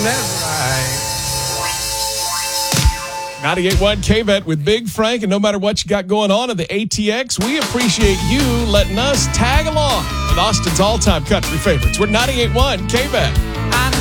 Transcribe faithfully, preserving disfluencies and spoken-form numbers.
that's right. ninety-eight point one K-Bet with Big Frank, and no matter what you got going on in the A T X, we appreciate you letting us tag along with Austin's all-time country favorites. We're ninety-eight point one K-Bet. I